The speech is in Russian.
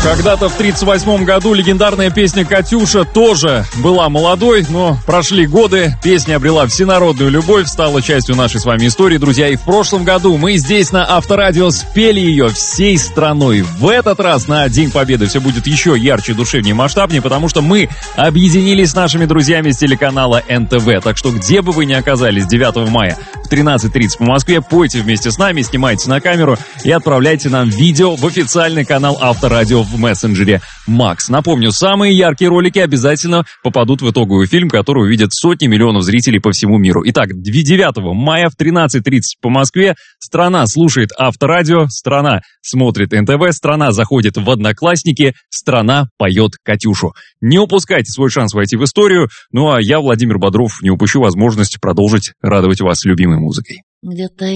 Когда-то в 1938 году легендарная песня «Катюша» тоже была молодой, но прошли годы, песня обрела всенародную любовь, стала частью нашей с вами истории, друзья. И в прошлом году мы здесь на Авторадио спели ее всей страной. В этот раз на День Победы все будет еще ярче, душевнее, масштабнее, потому что мы объединились с нашими друзьями с телеканала НТВ. Так что где бы вы ни оказались 9 мая в 13:30 по Москве, пойте вместе с нами, снимайте на камеру и отправляйте нам видео в официальный канал Авторадио в мессенджере Макс. Напомню, самые яркие ролики обязательно попадут в итоговый фильм, который увидят сотни миллионов зрителей по всему миру. Итак, 9 мая в 13:30 по Москве страна слушает Авторадио, страна смотрит НТВ, страна заходит в Одноклассники, страна поет Катюшу. Не упускайте свой шанс войти в историю, ну а я, Владимир Бодров, не упущу возможность продолжить радовать вас любимой музыкой. Где-то